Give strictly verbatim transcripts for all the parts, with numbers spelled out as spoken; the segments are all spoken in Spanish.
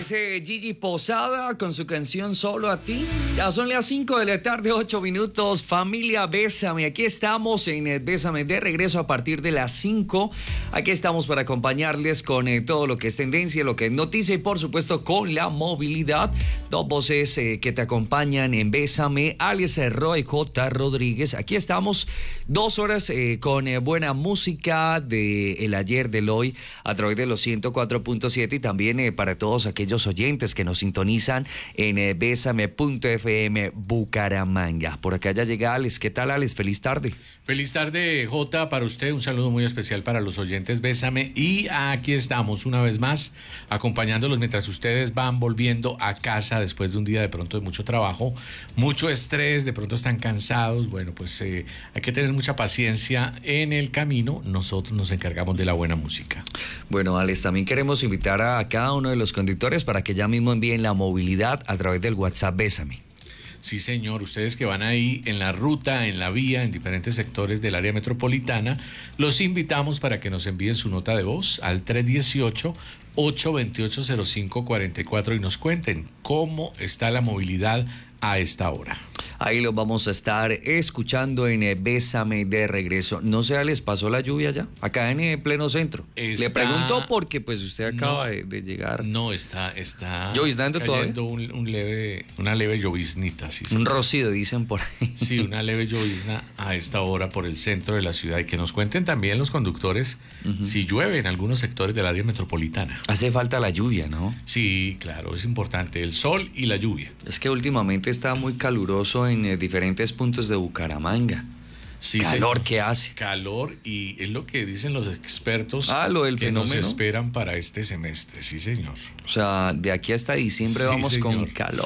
Ese Gigi Posada con su canción Solo a ti. Ya son las cinco de la tarde, ocho minutos. Familia Bésame, aquí estamos en el Bésame de regreso a partir de las cinco. Aquí estamos para acompañarles con eh, todo lo que es tendencia, lo que es noticia y por supuesto con la movilidad. Dos voces eh, que te acompañan en Bésame, Alex Roy J. Rodríguez. Aquí estamos dos horas eh, con eh, buena música de el ayer, del hoy, a través de los ciento cuatro punto siete y también eh, para todos aquellos oyentes que nos sintonizan en eh, bésame punto f m Bucaramanga. Por acá ya llega Alex. ¿Qué tal, Alex? Feliz tarde. Feliz tarde, Jota, para usted. Un saludo muy especial para los oyentes Bésame. Y aquí estamos una vez más acompañándolos mientras ustedes van volviendo a casa después de un día de pronto de mucho trabajo, mucho estrés, de pronto están cansados. Bueno, pues eh, hay que tener mucha paciencia en el camino. Nosotros nos encargamos de la buena música. Bueno, Alex, también queremos invitar a cada uno de los conductores para que ya mismo envíen la movilidad a través del WhatsApp Bésame. Sí, señor, ustedes que van ahí en la ruta, en la vía, en diferentes sectores del área metropolitana, los invitamos para que nos envíen su nota de voz al tres uno ocho, ocho dos ocho, cero cinco cuatro cuatro y nos cuenten cómo está la movilidad a esta hora. Ahí los vamos a estar escuchando en eh, Bésame de regreso. No sé, ¿les pasó la lluvia ya? Acá en el pleno centro. Está... Le pregunto porque pues usted acaba no, de, de llegar. No, está, está lloviznando cayendo un, un leve, una leve lloviznita. Sí, un rocío, dicen por ahí. Sí, una leve llovizna a esta hora por el centro de la ciudad. Y que nos cuenten también los conductores uh-huh. si llueve en algunos sectores del área metropolitana. Hace falta la lluvia, ¿no? Sí, claro, es importante. El sol y la lluvia. Es que últimamente está muy caluroso en eh, diferentes puntos de Bucaramanga. Sí, calor señor. que hace. Calor, y es lo que dicen los expertos ah, lo del que fenómeno. nos esperan para este semestre. Sí, señor. O sea, de aquí hasta diciembre sí, vamos señor. con calor.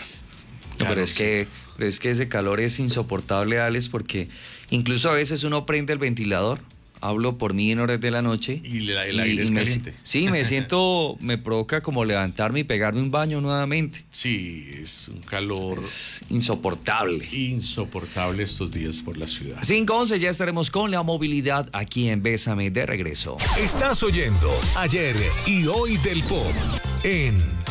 No, claro, pero es sí. que pero es que ese calor es insoportable, Alex, porque incluso a veces uno prende el ventilador. Hablo por mí en horas de la noche. Y la, el aire y, es y caliente. Me, sí, me siento, me provoca como levantarme y pegarme un baño nuevamente. Sí, es un calor es insoportable. Insoportable estos días por la ciudad. cinco once, ya estaremos con la movilidad aquí en Bésame de regreso. Estás oyendo Ayer y Hoy del Pop en